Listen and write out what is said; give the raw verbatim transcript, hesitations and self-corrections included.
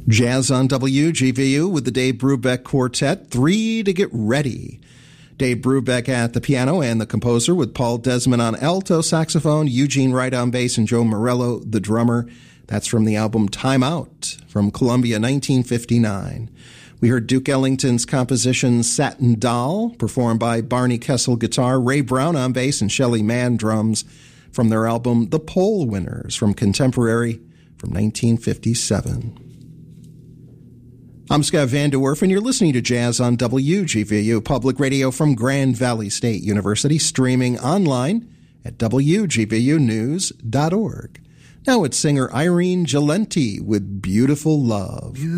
Jazz on W G V U with the Dave Brubeck Quartet, Three to Get Ready. Dave Brubeck at the piano and the composer, with Paul Desmond on alto saxophone, Eugene Wright on bass, and Joe Morello, the drummer. That's from the album Time Out from Columbia, nineteen fifty-nine. We heard Duke Ellington's composition Satin Doll, performed by Barney Kessel guitar, Ray Brown on bass, and Shelley Mann drums, from their album The Poll Winners from Contemporary from nineteen fifty-seven. I'm Scott Van De Werf, and you're listening to Jazz on W G V U Public Radio from Grand Valley State University, streaming online at W G V U news dot org. Now it's singer Irene Gelenti with Beautiful Love.